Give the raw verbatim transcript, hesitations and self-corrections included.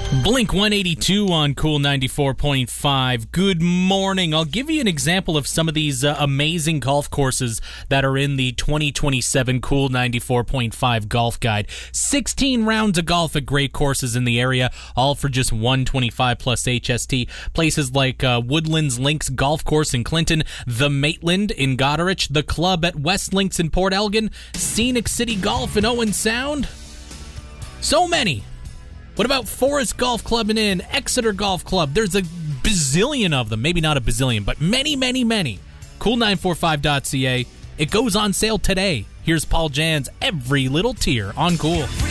Blink one eighty-two on Cool ninety-four point five. Good morning. I'll give you an example of some of these uh, amazing golf courses that are in the twenty twenty-seven Cool ninety-four point five Golf Guide. sixteen rounds of golf at great courses in the area, all for just one hundred twenty-five dollars plus H S T. Places like uh, Woodlands Links Golf Course in Clinton, the Maitland in Goderich, the Club at West Links in Port Elgin, Scenic City Golf in Owen Sound. So many. What about Forest Golf Club and Inn, Exeter Golf Club? There's a bazillion of them. Maybe not a bazillion, but many, many, many. cool nine forty-five dot c a. It goes on sale today. Here's Paul Jan's Every Little Tear on Cool.